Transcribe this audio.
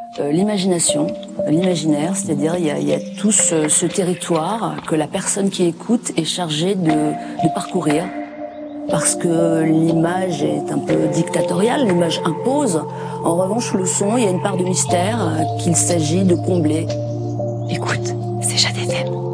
l'imagination, l'imaginaire, c'est-à-dire il y a tout ce territoire que la personne qui écoute est chargée de parcourir. Parce que l'image est un peu dictatoriale, l'image impose. En revanche, le son, il y a une part de mystère qu'il s'agit de combler. Écoute, c'est Jade FM.